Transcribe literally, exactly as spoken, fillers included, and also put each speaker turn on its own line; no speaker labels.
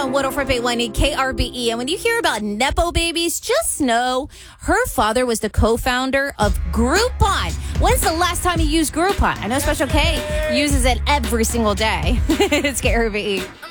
on one oh four point one K R B E. And when you hear about Nepo babies, just know her father was the co-founder of Groupon. When's the last time you used Groupon? I know Special K uses it every single day. It's K R B E.